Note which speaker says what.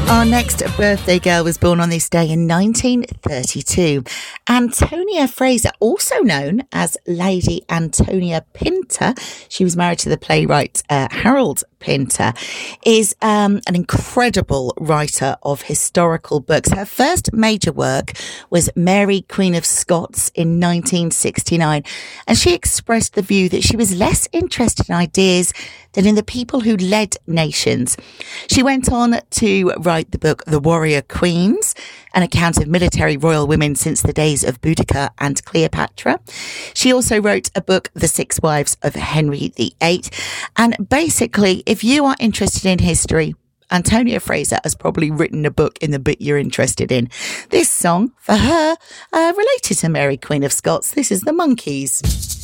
Speaker 1: Our next birthday girl was born on this day in 1932. Antonia Fraser, also known as Lady Antonia Pinter, she was married to the playwright Harold Pinter, is an incredible writer of historical books. Her first major work was Mary, Queen of Scots in 1969, and she expressed the view that she was less interested in ideas than in the people who led nations. She went on to write the book The Warrior Queens, an account of military royal women since the days of Boudica and Cleopatra. She also wrote a book, The Six Wives of Henry VIII. And basically, if you are interested in history, Antonia Fraser has probably written a book in the bit you're interested in. This song, for her, related to Mary, Queen of Scots. This is The Monkees.